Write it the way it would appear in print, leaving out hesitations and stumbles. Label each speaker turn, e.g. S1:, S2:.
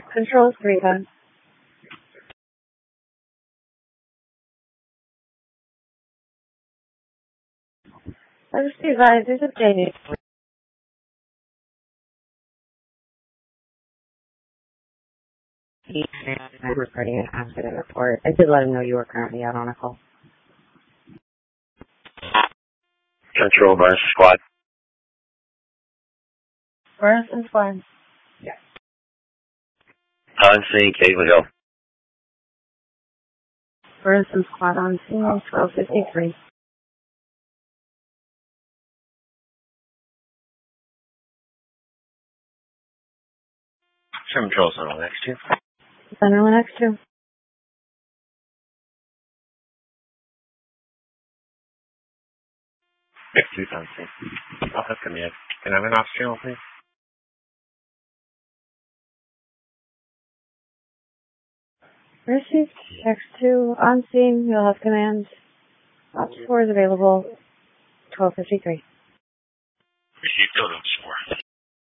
S1: Control 3 then. I just be advised, there's a day. I'm reporting an accident report. I did let him know you were currently out on a call.
S2: Control Burns Squad.
S1: Burns and Squad.
S2: Yeah. On scene, Cable Hill.
S1: Burns and Squad on scene, 1253.
S2: Control Center next to you.
S1: Center next to.
S2: X2's on scene. I'll have command. Can I have an off channel, please?
S1: Received. X2 on scene. You'll have command. Ops 4 is available. 1253.
S2: Received. Go to 4.